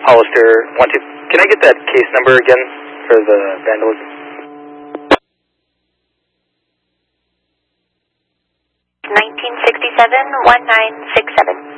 Hollister 12. Can I get that case number again for the vandalism? 1967-1967.